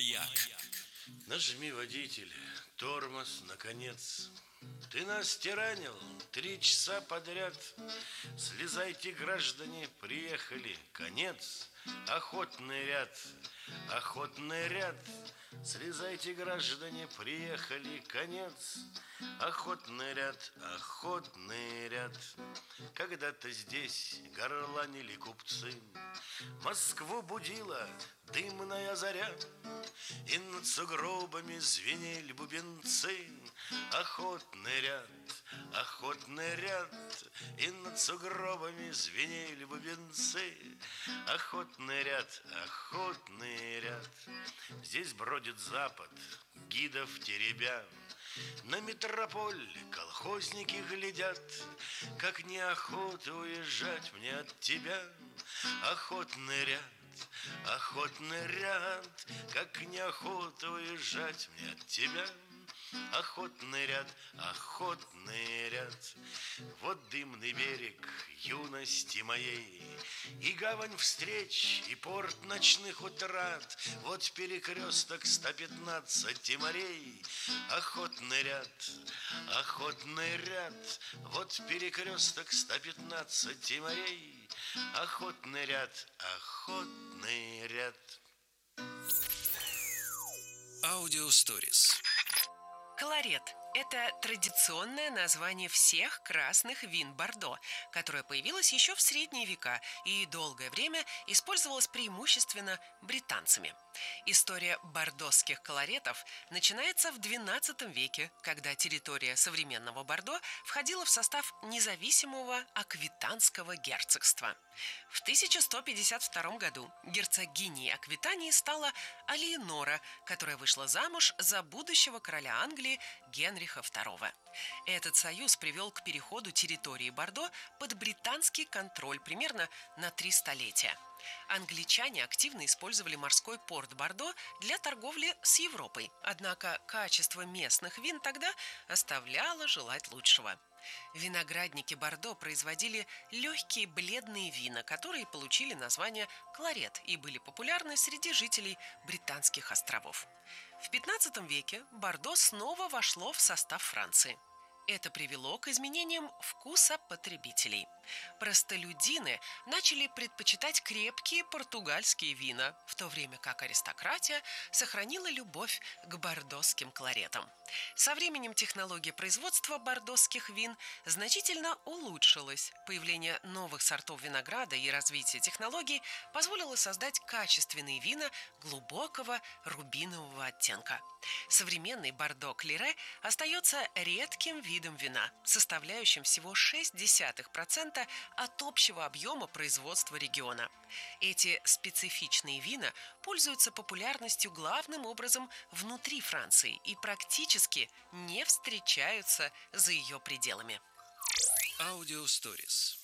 Маяк. Нажми, водитель, тормоз, наконец. Ты нас тиранил 3 часа подряд. Слезайте, граждане, приехали, конец. Охотный ряд, охотный ряд. Слезайте, граждане, приехали, конец. Охотный ряд, охотный ряд. Когда-то здесь горланили купцы, Москву будила дымная заря, и над сугробами звенели бубенцы. Охотный ряд, охотный ряд. И над сугробами звенели бубенцы. Охотный ряд, охотный ряд. Здесь бродит запад, гидов теребя. На метрополь колхозники глядят, как неохота уезжать мне от тебя. Охотный ряд, охотный ряд. Как неохота уезжать мне от тебя. Охотный ряд, охотный ряд. Вот дымный берег юности моей, и гавань встреч, и порт ночных утрат. Вот перекресток 115 морей. Охотный ряд, охотный ряд. Вот перекресток 115 морей. Охотный ряд, охотный ряд. Аудиосторис. Колорет – это традиционное название всех красных вин Бордо, которое появилось еще в средние века и долгое время использовалось преимущественно британцами. История бордосских колоретов начинается в XII веке, когда территория современного Бордо входила в состав независимого Аквитанского герцогства. В 1152 году герцогиней Аквитании стала Алеонора, которая вышла замуж за будущего короля Англии Генриха II. Этот союз привел к переходу территории Бордо под британский контроль примерно на 3 столетия. Англичане активно использовали морской порт Бордо для торговли с Европой, однако качество местных вин тогда оставляло желать лучшего. Виноградники Бордо производили легкие бледные вина, которые получили название кларет и были популярны среди жителей Британских островов. В XV веке Бордо снова вошло в состав Франции. Это привело к изменениям вкуса потребителей. Простолюдины начали предпочитать крепкие португальские вина, в то время как аристократия сохранила любовь к бордосским кларетам. Со временем технология производства бордосских вин значительно улучшилась. Появление новых сортов винограда и развитие технологий позволило создать качественные вина глубокого рубинового оттенка. Современный бордо-клире остается редким видом вина, составляющим всего 0,6% от общего объема производства региона. Эти специфичные вина пользуются популярностью главным образом внутри Франции и практически не встречаются за ее пределами. Аудиосторис.